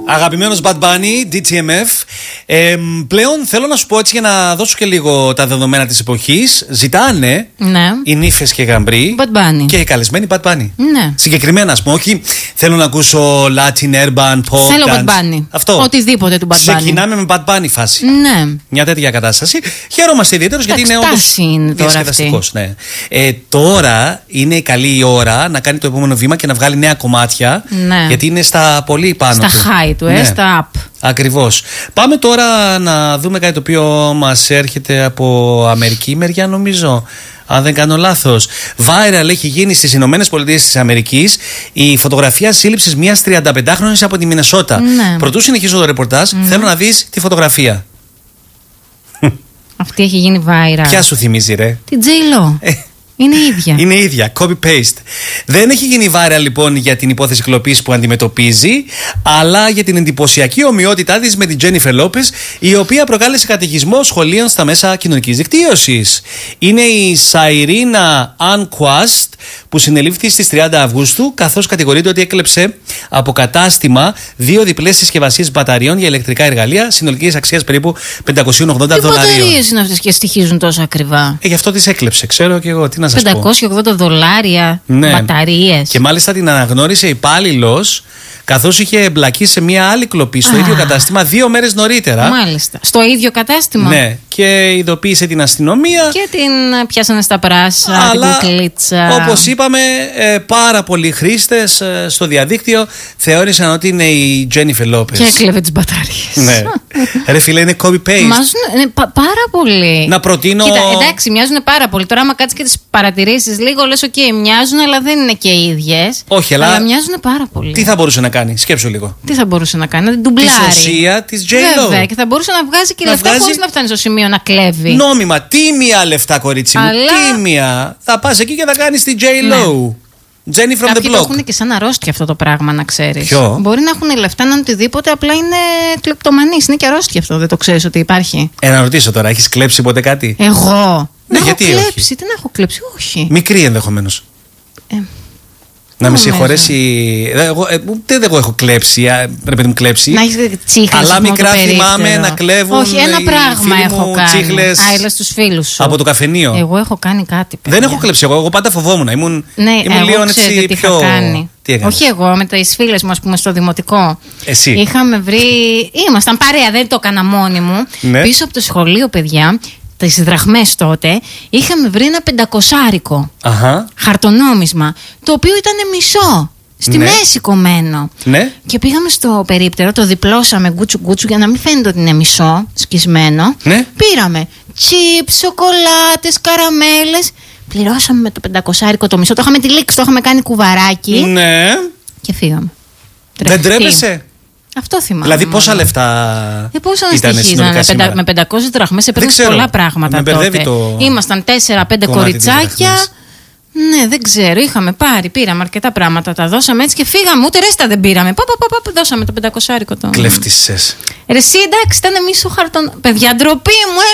Αγαπημένος Bad Bunny, DTMF. Πλέον θέλω να σου πω έτσι για να δώσω και λίγο τα δεδομένα της εποχής. Ζητάνε οι Νύφες και Γαμπροί και οι καλεσμένοι Bad Bunny. Ναι. Συγκεκριμένα, ας πούμε, όχι θέλω να ακούσω Latin, Urban, Pop. Θέλω dance. Bad Bunny. Αυτό. Οτιδήποτε του Bad Bunny. Ξεκινάμε με Bad Bunny φάση. Ναι. Μια τέτοια κατάσταση. Χαίρομαστε ιδιαίτερως γιατί είναι όντως διασκεδαστικός. Ναι. Τώρα είναι η καλή ώρα να κάνει το επόμενο βήμα και να βγάλει νέα κομμάτια. Ναι. Γιατί είναι στα πολύ πάνω στα του. high του, στα up. Ακριβώς. Πάμε τώρα να δούμε κάτι το οποίο μας έρχεται από Αμερική μεριά, νομίζω. Αν δεν κάνω λάθος. Viral έχει γίνει στις Ηνωμένες Πολιτείες της Αμερικής η φωτογραφία σύλληψης μιας 35χρονης από τη Μινεσότα. Ναι. Πρωτού συνεχίσω το ρεπορτάζ, θέλω να δεις τη φωτογραφία. Αυτή έχει γίνει viral. Ποια σου θυμίζει, ρε? Την J-Lo. Είναι η ίδια. Είναι η ίδια. Copy-paste. Δεν έχει γίνει viral λοιπόν για την υπόθεση κλοπής που αντιμετωπίζει, αλλά για την εντυπωσιακή ομοιότητά της με την Jennifer Lopez, η οποία προκάλεσε καταιγισμό σχολείων στα μέσα κοινωνικής δικτύωσης. Είναι η Σαϊρίνα Ανκουάστ, που συνελήφθη στις 30 Αυγούστου, καθώς κατηγορείται ότι έκλεψε από κατάστημα 2 διπλές συσκευασίες μπαταριών για ηλεκτρικά εργαλεία, συνολικής αξίας περίπου $580. Τι μπαταρίες είναι αυτές και στοιχίζουν τόσο ακριβά? Γι' αυτό τις έκλεψε, ξέρω και εγώ. Τι να σας πω. $580 μπαταρίες. Και μάλιστα την αναγνώρισε υπάλληλος, καθώς είχε εμπλακεί σε μια άλλη κλοπή στο ίδιο κατάστημα 2 μέρες νωρίτερα. Μάλιστα. Στο ίδιο κατάστημα. Ναι. Και ειδοποίησε την αστυνομία. Και την πιάσανε στα πράσα, αλλά, την κουκλίτσα. όπως είπαμε, πάρα πολλοί χρήστες στο διαδίκτυο θεώρησαν ότι είναι η Jennifer Lopez. Και έκλεβε τις μπαταρίες. Ναι. Ρε φίλε, είναι copy-paste. Μοιάζουν πάρα πολύ. Να προτείνω. Κοίτα, εντάξει, μοιάζουν πάρα πολύ. Τώρα, άμα κάτσεις και τις παρατηρήσεις λίγο, λες, OK, μοιάζουν, αλλά δεν είναι και οι ίδιες. Όχι, αλλά μοιάζουν πάρα πολύ. Τι θα μπορούσε να κάνει, σκέψου λίγο. Τι θα μπορούσε να κάνει, να την ντουμπλάρει. Τη ουσία της J-Lo. Βέβαια, και θα μπορούσε να βγάζει και λεφτά χωρίς να φτάνει στο σημείο να κλέβει. Νόμιμα, τίμια λεφτά, κορίτσι μου. Αλλά... τίμια. Θα πας εκεί και θα κάνεις την J-Lo. Ναι. Jenny from Κάποιοι the block. το έχουν και σαν αρρώστια αυτό το πράγμα, να ξέρεις. Ποιο? Μπορεί να έχουν λεφτά, να είναι οτιδήποτε, απλά είναι κλεπτομανείς. Είναι και αρρώστια αυτό, δεν το ξέρεις ότι υπάρχει. Να ρωτήσω τώρα, έχεις κλέψει ποτέ κάτι? Εγώ? Ναι, να γιατί έχω όχι? κλέψει, τι να έχω κλέψει, όχι. Μικρή ενδεχομένως. Να με συγχωρέσει. Δεν εγώ έχω κλέψει. Πρέπει να μου κλέψει. Να έχεις τσίχλες. Αλλά μικρά θυμάμαι να κλέβουν. Όχι, ένα πράγμα έχω κάνει. Τσίχλες. Άιλα στους φίλους σου. Από το καφενείο. Εγώ έχω κάνει κάτι. Παιδιά. Δεν έχω κλέψει εγώ πάντα φοβόμουν. Ήμουν λίγο έτσι πιο. Τι έκανες? Όχι εγώ, με τις φίλες μου, ας πούμε, στο δημοτικό. Εσύ? Είχαμε βρει. Ήμασταν παρέα, δεν το έκανα μόνη μου. Ναι. Πίσω από το σχολείο, παιδιά. Τις δραχμές τότε, είχαμε βρει ένα 500 χαρτονόμισμα, το οποίο ήταν μισό, στη μέση κομμένο. Ναι. Και πήγαμε στο περίπτερο, το διπλώσαμε γκούτσου για να μην φαίνεται ότι είναι μισό, σκισμένο. Ναι. Πήραμε τσιπ, σοκολάτες, καραμέλες. Πληρώσαμε με το 500 το μισό, το είχαμε τυλίξει, το είχαμε κάνει κουβαράκι. Ναι. Και φύγαμε. Δεν τρέπεσαι? Αυτό θυμάμαι. Δηλαδή πόσα λεφτά ήταν συνολικά σήμερα? Με 500 δραχμές έπαιρνες πολλά πράγματα τότε. Ήμασταν 4-5 κοριτσάκια. Ναι, δεν ξέρω. Πήραμε αρκετά πράγματα. Τα δώσαμε έτσι και φύγαμε. Ούτε ρέστα δεν πήραμε. Δώσαμε το 500 το. Κλέφτησες. Εσύ εντάξει, ήταν μισό χαρτον. Παιδιά, ντροπή μου.